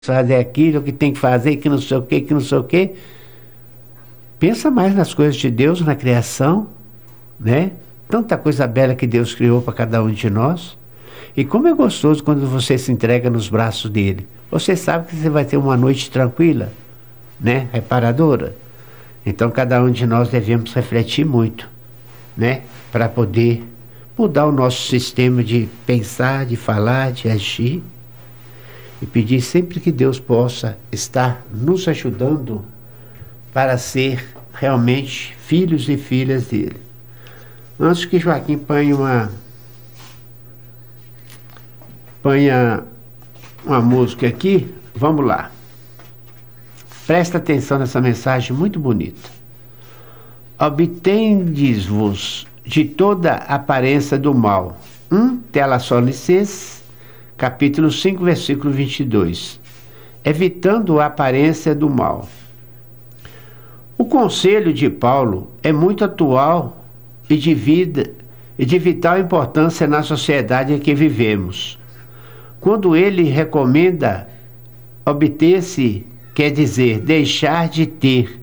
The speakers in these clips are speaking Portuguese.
fazer aquilo, que tem que fazer, que não sei o que, que não sei o que. Pensa mais nas coisas de Deus, na criação, né? Tanta coisa bela que Deus criou para cada um de nós. E como é gostoso quando você se entrega nos braços dele. Você sabe que você vai ter uma noite tranquila, né? Reparadora. Então cada um de nós devemos refletir muito, né? Para poder mudar o nosso sistema de pensar, de falar, de agir. E pedir sempre que Deus possa estar nos ajudando para ser realmente filhos e filhas dele. Antes que Joaquim ponha uma música aqui, vamos lá. Presta atenção nessa mensagem muito bonita. Obtendes-vos de toda aparência do mal. Tessalonicenses, capítulo 5, versículo 22. Evitando a aparência do mal. O conselho de Paulo é muito atual e de vital importância na sociedade em que vivemos. Quando ele recomenda obter-se, quer dizer, deixar de ter,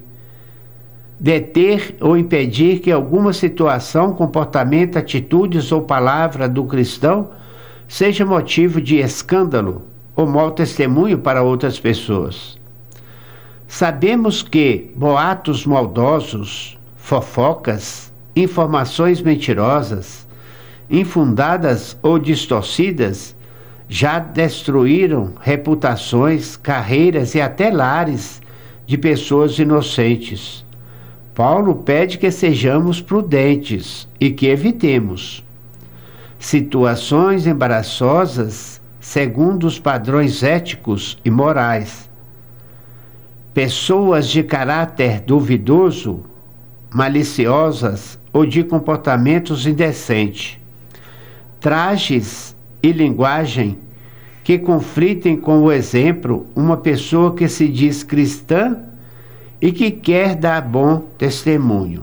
deter ou impedir que alguma situação, comportamento, atitudes ou palavra do cristão seja motivo de escândalo ou mau testemunho para outras pessoas. Sabemos que boatos maldosos, fofocas, informações mentirosas, infundadas ou distorcidas, já destruíram reputações, carreiras e até lares de pessoas inocentes. Paulo pede que sejamos prudentes e que evitemos situações embaraçosas segundo os padrões éticos e morais. Pessoas de caráter duvidoso, maliciosas ou de comportamentos indecentes. Trajes e linguagem que conflitem com o exemplo, uma pessoa que se diz cristã e que quer dar bom testemunho.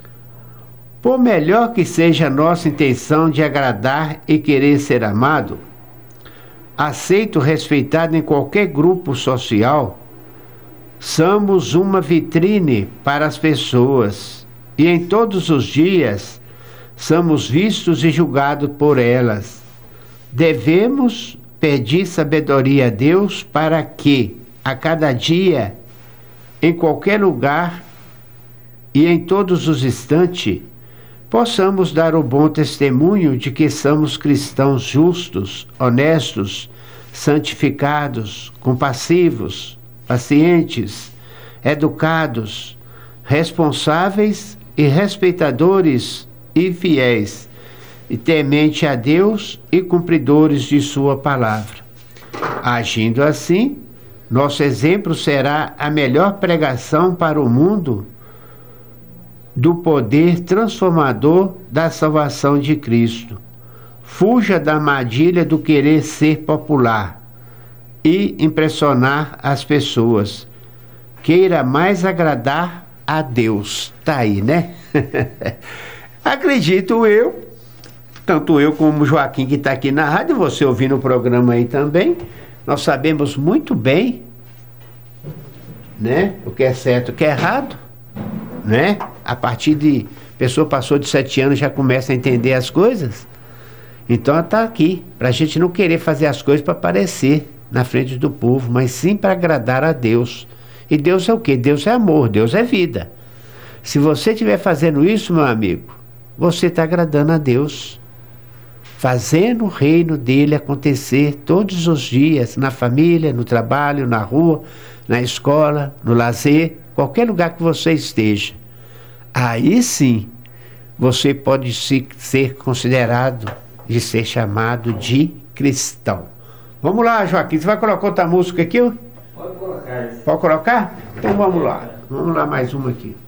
Por melhor que seja a nossa intenção de agradar e querer ser amado, aceito, respeitado em qualquer grupo social, somos uma vitrine para as pessoas e em todos os dias somos vistos e julgados por elas. Devemos pedir sabedoria a Deus para que, a cada dia, em qualquer lugar e em todos os instantes, possamos dar o bom testemunho de que somos cristãos justos, honestos, santificados, compassivos, pacientes, educados, responsáveis e respeitadores e fiéis, e temente a Deus e cumpridores de sua palavra. Agindo assim, nosso exemplo será a melhor pregação para o mundo do poder transformador da salvação de Cristo. Fuja da armadilha do querer ser popular e impressionar as pessoas. Queira mais agradar a Deus. Tá aí, né? Acredito eu, tanto eu como o Joaquim que está aqui na rádio, você ouvindo o programa aí também, nós sabemos muito bem, né, o que é certo e o que é errado, né? A partir de a pessoa passou de 7 anos já começa a entender as coisas. Então ela está aqui para a gente não querer fazer as coisas para aparecer na frente do povo, mas sim para agradar a Deus. E Deus é o quê? Deus é amor, Deus é vida. Se você estiver fazendo isso, meu amigo, você está agradando a Deus, fazendo o reino dele acontecer todos os dias, na família, no trabalho, na rua, na escola, no lazer, qualquer lugar que você esteja. Aí sim, você pode ser considerado e ser chamado de cristão. Vamos lá, Joaquim, você vai colocar outra música aqui? Pode colocar. Pode colocar? Então vamos lá mais uma aqui.